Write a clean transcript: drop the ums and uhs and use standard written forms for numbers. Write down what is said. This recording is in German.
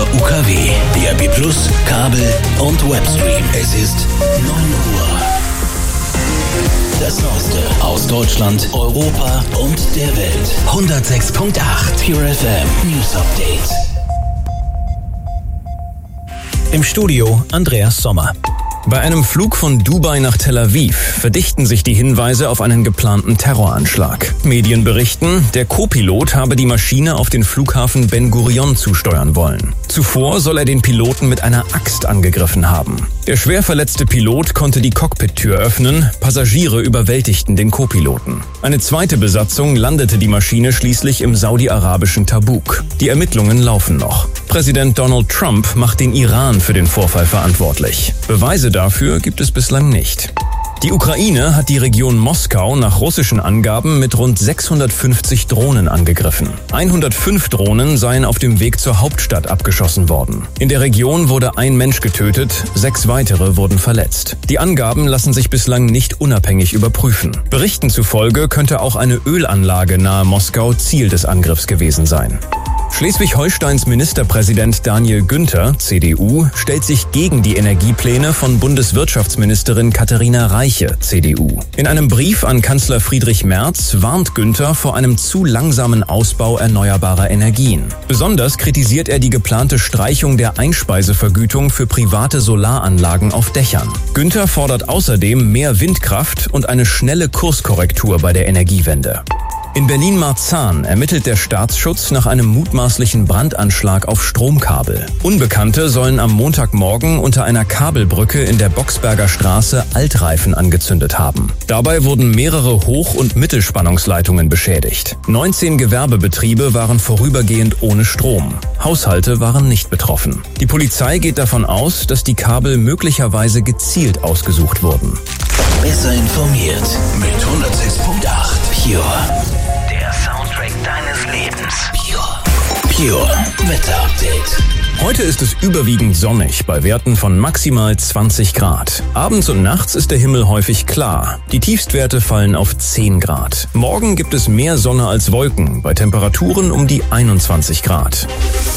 UKW, DAB+, Kabel und Webstream. Es ist 9 Uhr. Das Neueste aus Deutschland, Europa und der Welt. 106.8 Pure FM News Update. Im Studio Andreas Sommer. Bei einem Flug von Dubai nach Tel Aviv verdichten sich die Hinweise auf einen geplanten Terroranschlag. Medien berichten, der Co-Pilot habe die Maschine auf den Flughafen Ben Gurion zusteuern wollen. Zuvor soll er den Piloten mit einer Axt angegriffen haben. Der schwer verletzte Pilot konnte die Cockpit-Tür öffnen, Passagiere überwältigten den Co-Piloten. Eine zweite Besatzung landete die Maschine schließlich im saudi-arabischen Tabuk. Die Ermittlungen laufen noch. Präsident Donald Trump macht den Iran für den Vorfall verantwortlich. Beweise dafür gibt es bislang nicht. Die Ukraine hat die Region Moskau nach russischen Angaben mit rund 650 Drohnen angegriffen. 105 Drohnen seien auf dem Weg zur Hauptstadt abgeschossen worden. In der Region wurde ein Mensch getötet, 6 weitere wurden verletzt. Die Angaben lassen sich bislang nicht unabhängig überprüfen. Berichten zufolge könnte auch eine Ölanlage nahe Moskau Ziel des Angriffs gewesen sein. Schleswig-Holsteins Ministerpräsident Daniel Günther, CDU, stellt sich gegen die Energiepläne von Bundeswirtschaftsministerin Katharina Reiche, CDU. In einem Brief an Kanzler Friedrich Merz warnt Günther vor einem zu langsamen Ausbau erneuerbarer Energien. Besonders kritisiert er die geplante Streichung der Einspeisevergütung für private Solaranlagen auf Dächern. Günther fordert außerdem mehr Windkraft und eine schnelle Kurskorrektur bei der Energiewende. In Berlin-Marzahn ermittelt der Staatsschutz nach einem mutmaßlichen Brandanschlag auf Stromkabel. Unbekannte sollen am Montagmorgen unter einer Kabelbrücke in der Boxberger Straße Altreifen angezündet haben. Dabei wurden mehrere Hoch- und Mittelspannungsleitungen beschädigt. 19 Gewerbebetriebe waren vorübergehend ohne Strom. Haushalte waren nicht betroffen. Die Polizei geht davon aus, dass die Kabel möglicherweise gezielt ausgesucht wurden. Besser informiert mit 106.8 Pure. Der Soundtrack deines Lebens. Pure Wetter Update. Heute ist es überwiegend sonnig bei Werten von maximal 20 Grad. Abends und nachts ist der Himmel häufig klar. Die Tiefstwerte fallen auf 10 Grad. Morgen gibt es mehr Sonne als Wolken bei Temperaturen um die 21 Grad.